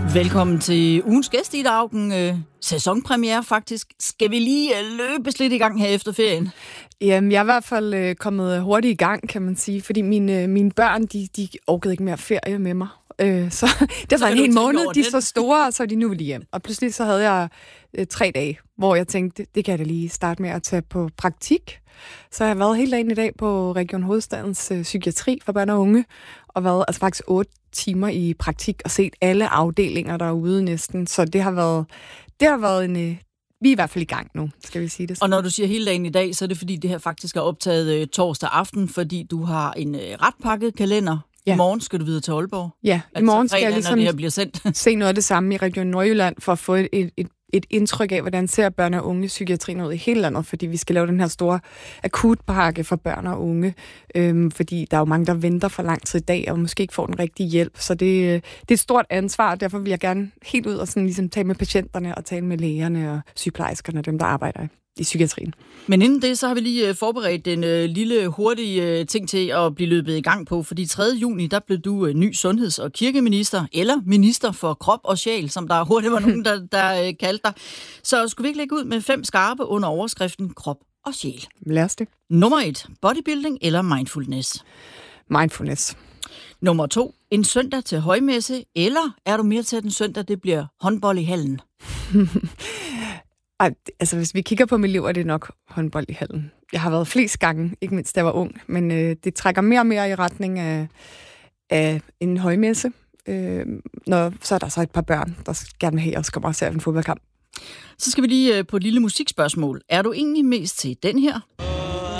Velkommen til ugens gæst i Augen. Sæsonpremiere faktisk. Skal vi lige løbe lidt i gang her efter ferien? Jamen, jeg er i hvert fald kommet hurtigt i gang, kan man sige, fordi mine børn, de orkede ikke mere ferie med mig. Så det var en hel måned, de er så store, og så er de nu lige hjem. Og pludselig så havde jeg 3 dage, hvor jeg tænkte, det kan jeg da lige starte med at tage på praktik. Så jeg har været hele dagen i dag på Region Hovedstadens psykiatri for børn og unge, og været altså faktisk 8 timer i praktik og set alle afdelinger derude næsten. Så det har været en... Vi er i hvert fald i gang nu, skal vi sige det. Og når du siger hele dagen i dag, så er det fordi, det her faktisk er optaget torsdag aften, fordi du har en ret pakket kalender. Ja. I morgen skal du videre til Aalborg. Ja, i morgen skal jeg ligesom det her bliver sendt. Se noget af det samme i Region Nordjylland, for at få et indtryk af, hvordan ser børn og unge psykiatrien ud i hele landet, fordi vi skal lave den her store akutpakke for børn og unge, fordi der er jo mange, der venter for lang tid i dag, og måske ikke får den rigtige hjælp. Så det er et stort ansvar, og derfor vil jeg gerne helt ud og sådan ligesom tale med patienterne, og tale med lægerne og sygeplejerskerne, dem der arbejder i psykiatrien. Men inden det, så har vi lige forberedt en lille hurtig ting til at blive løbet i gang på, fordi 3. juni, der blev du ny sundheds- og kirkeminister, eller minister for krop og sjæl, som der hurtigt var nogen, der kaldte dig. Så skulle vi ikke lægge ud med 5 skarpe under overskriften krop og sjæl? Lad os det. Nummer 1, bodybuilding eller mindfulness? Mindfulness. Nummer 2, en søndag til højmesse, eller er du mere til, at den søndag det bliver håndbold i hallen? Altså, hvis vi kigger på mit liv, er det nok håndbold i hallen. Jeg har været flest gange, ikke mindst da jeg var ung, men det trækker mere og mere i retning af en højmesse. Så er der så et par børn, der gerne vil have, og kommer og ser en fodboldkamp. Så skal vi lige på et lille musikspørgsmål. Er du egentlig mest til den her?